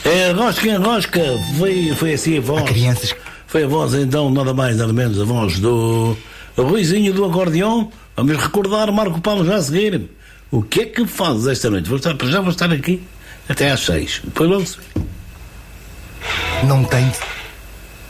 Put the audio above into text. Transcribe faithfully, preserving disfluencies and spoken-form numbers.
É, rosca em rosca, foi, foi assim a voz. Há crianças. Foi a voz, então, nada mais, nada menos, a voz do Ruizinho do acordeão. Vamos recordar Marco Paulo já a seguir. O que é que fazes esta noite? Vou estar, já vou estar aqui até às seis. Depois logo se vê. Não tem